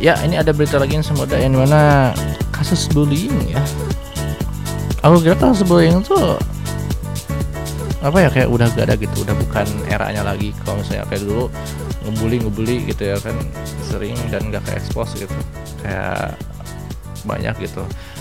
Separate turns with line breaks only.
Ya, ini ada berita lagi yang semudah yang mana kasus bullying ya. Aku kira kasus bullying tuh apa ya, kayak udah gak ada gitu, udah bukan eranya lagi. Kalau misalnya kayak dulu ngebully gitu ya kan, sering dan gak ke expose gitu, kayak banyak gitu.